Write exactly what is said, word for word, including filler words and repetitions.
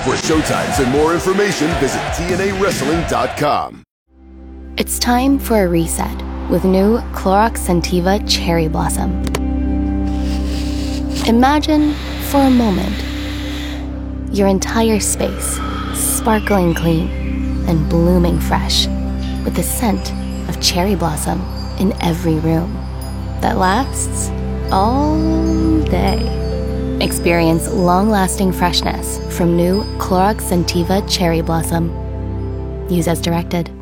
For showtimes and more information, visit T N A wrestling dot com. It's time for a reset with new Clorox Scentiva Cherry Blossom. Imagine, for a moment, your entire space sparkling clean and blooming fresh with the scent of cherry blossom in every room that lasts all day. Experience long-lasting freshness from new Clorox Scentiva Cherry Blossom. Use as directed.